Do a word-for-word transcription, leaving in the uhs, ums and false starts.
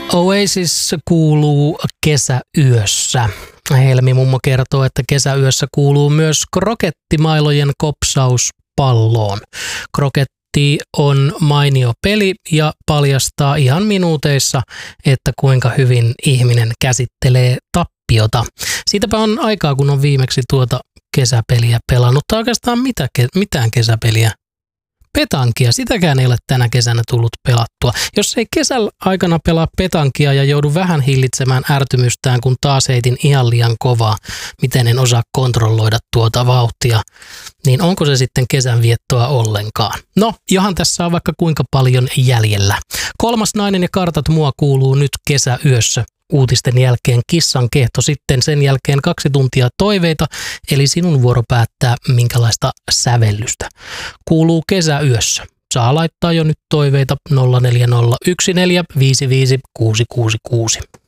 Oasis kuuluu kesäyössä. Helmi mummo kertoo, että kesäyössä kuuluu myös krokettimailojen kopsaus palloon. Kroketti on mainio peli ja paljastaa ihan minuuteissa, että kuinka hyvin ihminen käsittelee tappiota. Siitäpä on aikaa, kun on viimeksi tuota kesäpeliä pelannut, tai oikeastaan mitä, mitään kesäpeliä. Petankia, sitäkään ei ole tänä kesänä tullut pelattua. Jos ei kesän aikana pelaa petankia ja joudu vähän hillitsemään ärtymystään, kun taas heitin ihan liian kovaa, miten en osaa kontrolloida tuota vauhtia, niin onko se sitten kesän viettoa ollenkaan? No, johan tässä on vaikka kuinka paljon jäljellä. Kolmas nainen ja kartat mua kuuluu nyt kesäyössä. Uutisten jälkeen kissan kehto, sitten sen jälkeen kaksi tuntia toiveita, eli sinun vuoro päättää minkälaista sävellystä. Kuuluu kesäyössä. Saa laittaa jo nyt toiveita nolla neljä nolla yksi neljä viisi viisi kuusi kuusi kuusi.